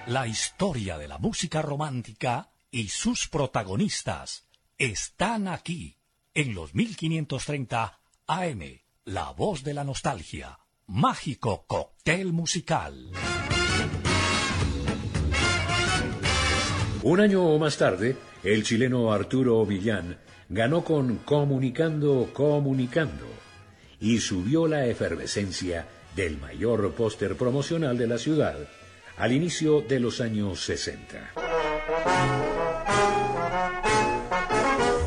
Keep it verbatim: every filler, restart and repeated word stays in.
La historia de la música romántica y sus protagonistas están aquí, en los mil quinientos treinta A M, La Voz de la Nostalgia, mágico cóctel musical. Un año más tarde, el chileno Arturo Villán ganó con Comunicando, Comunicando y subió la efervescencia del mayor póster promocional de la ciudad al inicio de los años sesenta.